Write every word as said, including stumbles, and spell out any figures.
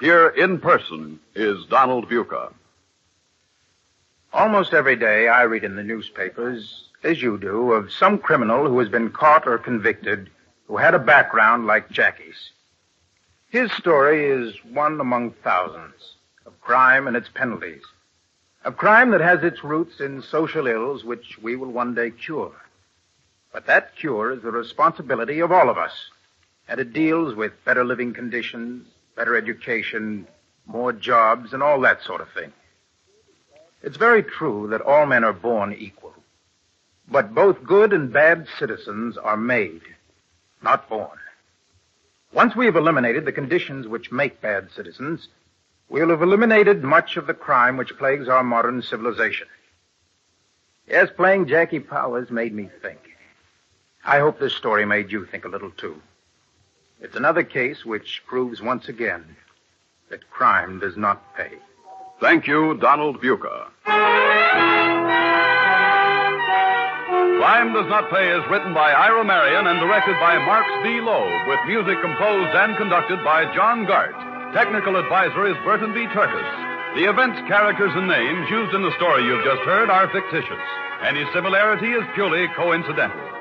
Here in person is Donald Buca. Almost every day I read in the newspapers, as you do, of some criminal who has been caught or convicted who had a background like Jackie's. His story is one among thousands of crime and its penalties, of crime that has its roots in social ills which we will one day cure. But that cure is the responsibility of all of us, and it deals with better living conditions, better education, more jobs, and all that sort of thing. It's very true that all men are born equal, but both good and bad citizens are made, not born. Once we have eliminated the conditions which make bad citizens, we'll have eliminated much of the crime which plagues our modern civilization. Yes, playing Jackie Powers made me think. I hope this story made you think a little, too. It's another case which proves once again that crime does not pay. Thank you, Donald Buca. Crime Does Not Pay is written by Ira Marion and directed by Marks B. Loeb, with music composed and conducted by John Gart. Technical advisor is Burton B. Turtis. The events, characters, and names used in the story you've just heard are fictitious. Any similarity is purely coincidental.